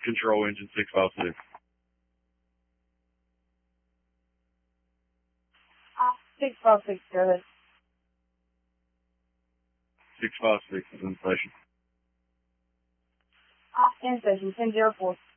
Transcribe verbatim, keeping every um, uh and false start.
Control engine six five six. Uh, six five six, go ahead. six five six is in station. Uh, in station, ten zero four.